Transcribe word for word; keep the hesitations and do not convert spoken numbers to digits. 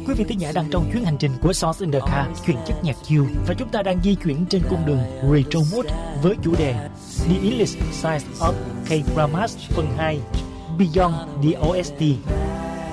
quý vị thính giả đang trong chuyến hành trình của Songs in the Car, chuyển chất nhạc chill, và chúng ta đang di chuyển trên cung đường Retro Mode với chủ đề The Endless Science of K-Dramas phần hai Beyond the ô ét tê.